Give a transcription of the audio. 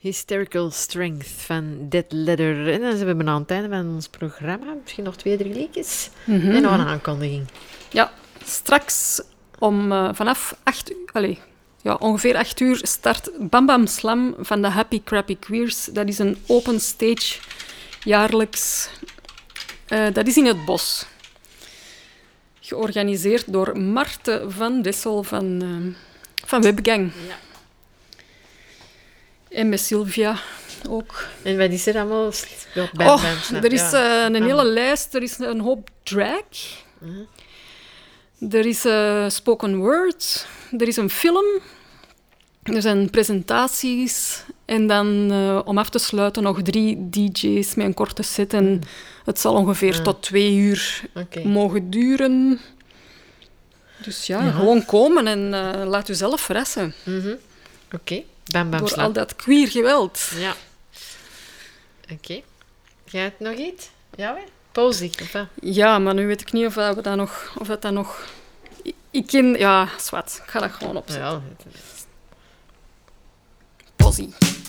Hysterical Strength van Dead Letter. En dan zijn we bijna aan het einde van ons programma. Misschien nog 2-3 liedjes. En nog een aankondiging. Ja, straks vanaf 8 uur... ongeveer 8 uur start Bam Bam Slam van de Happy Crappy Queers. Dat is een open stage, jaarlijks. Dat is in het bos. Georganiseerd door Marten van Dessel van Webgang. Ja. En met Sylvia ook. En wat is er allemaal? Er is een hele lijst. Er is een hoop drag. Er is spoken word. Er is een film. Er zijn presentaties. En dan, om af te sluiten, nog 3 DJ's met een korte set. En het zal ongeveer tot 2 uur mogen duren. Dus gewoon komen en laat u zelf verrassen. Oké. Bam Bam Door Slam. al dat queer geweld. Ja. Oké. Jij hebt nog iets? Ja, hè? Pauze, of wat? Ja, maar nu weet ik niet of dat nog... Ik ken... Ja, zwart. Ik ga dat gewoon opzetten. Ja. Posie.